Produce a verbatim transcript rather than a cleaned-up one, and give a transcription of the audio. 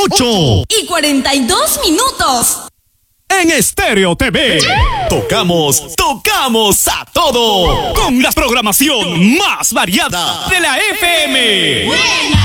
ocho y cuarenta y dos minutos. En Estéreo T V. Tocamos, tocamos a todo. Con la programación más variada de la F M. ¡Buena!